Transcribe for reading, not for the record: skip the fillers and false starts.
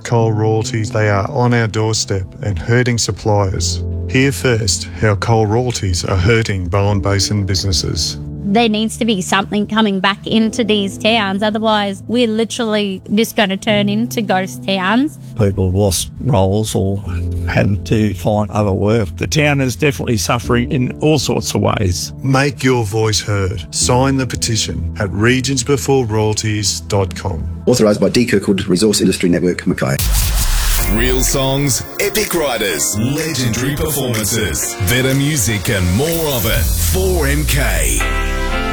coal royalties, they are on our doorstep and hurting suppliers. Hear first how coal royalties are hurting Bowen Basin businesses. There needs to be something coming back into these towns, otherwise we're literally just going to turn into ghost towns. People have lost roles or had to find other work. The town is definitely suffering in all sorts of ways. Make your voice heard. Sign the petition at regionsbeforeroyalties.com. Authorised by D. Kirkwood Resource Industry Network, Mackay. Real songs, epic writers, legendary performances, better music and more of it. 4MK.